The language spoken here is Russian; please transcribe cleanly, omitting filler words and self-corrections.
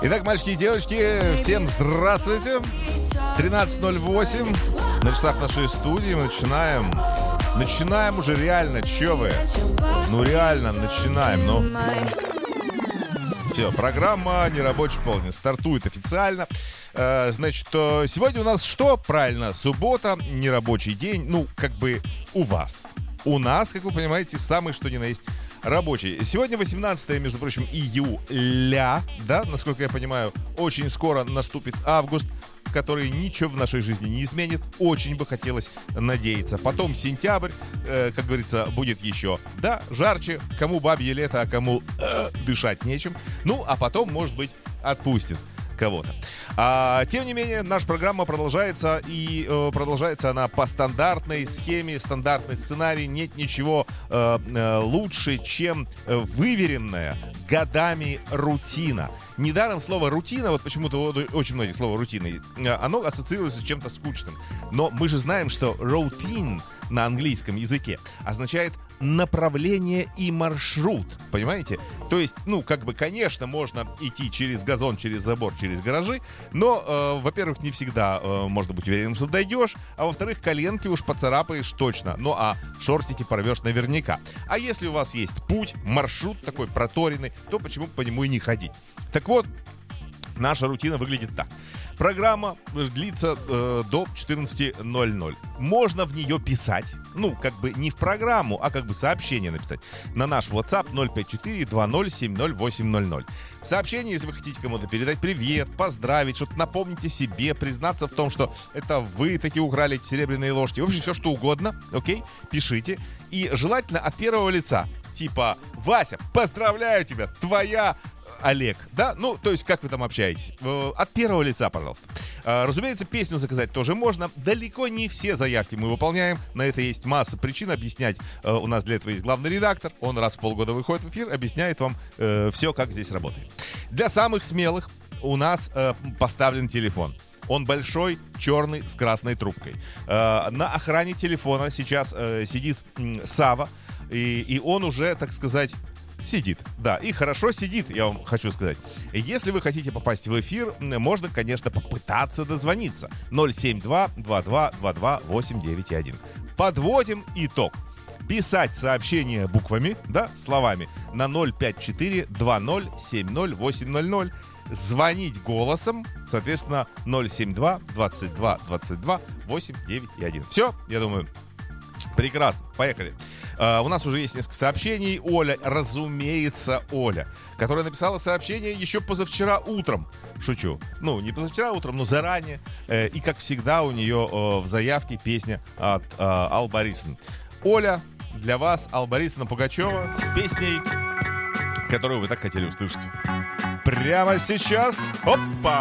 Итак, мальчики и девочки, всем здравствуйте. 13:08 на часах нашей студии. Мы начинаем уже реально. Че вы? Ну реально начинаем. Ну все, программа «Нерабочий полдень» стартует официально. Значит, сегодня у нас что? Правильно, суббота, нерабочий день. Ну, как бы у вас. У нас, как вы понимаете, самый что ни на есть рабочий. Сегодня 18, между прочим, июля, да, насколько я понимаю, очень скоро наступит август, который ничего в нашей жизни не изменит. Очень бы хотелось надеяться. Потом сентябрь, как говорится, будет еще, да, жарче. Кому бабье лето, а кому дышать нечем. Ну, а потом, может быть, отпустит кого-то. Тем не менее, наша программа продолжается, и продолжается она по стандартной схеме, стандартный сценарий. Нет ничего лучше, чем выверенная годами рутина. Недаром слово «рутина», вот почему-то очень многие слово «рутина», оно ассоциируется с чем-то скучным. Но мы же знаем, что «routine» на английском языке означает направление и маршрут, понимаете? То есть, ну, как бы, конечно, можно идти через газон, через забор, через гаражи, но, во-первых, не всегда можно быть уверенным, что дойдешь, а во-вторых, коленки уж поцарапаешь точно, ну, а шортики порвешь наверняка. А если у вас есть путь, маршрут такой проторенный, то почему по нему и не ходить? Так вот, наша рутина выглядит так. Программа длится до 14:00. Можно в нее писать, ну, как бы не в программу, а как бы сообщение написать на наш WhatsApp 054-2070-800. В сообщении, если вы хотите кому-то передать привет, поздравить, что-то напомнить о себе, признаться в том, что это вы таки украли эти серебряные ложки. В общем, все что угодно, окей, пишите. И желательно от первого лица. Типа: Вася, поздравляю тебя, твоя... Олег, да? Ну, то есть, как вы там общаетесь? От первого лица, пожалуйста. Разумеется, песню заказать тоже можно. Далеко не все заявки мы выполняем. На это есть масса причин объяснять. У нас для этого есть главный редактор. Он раз в полгода выходит в эфир, объясняет вам все, как здесь работает. Для самых смелых у нас поставлен телефон. Он большой, черный, с красной трубкой. На охране телефона сейчас сидит Сава. И он уже, так сказать... Сидит, да, и хорошо сидит, я вам хочу сказать. Если вы хотите попасть в эфир, можно, конечно, попытаться дозвониться. 072-22-22-891. Подводим итог. Писать сообщения буквами, да, словами на 054-20-70-800. Звонить голосом, соответственно, 072-22-22-891. Все, я думаю, прекрасно, поехали. У нас уже есть несколько сообщений. Оля, разумеется, Оля, которая написала сообщение еще позавчера утром. Шучу. Ну, не позавчера утром, но заранее. И, как всегда, у нее в заявке песня от Аллы Борисовны. Оля, для вас Алла Борисовна Пугачева с песней, которую вы так хотели услышать. Прямо сейчас. Опа!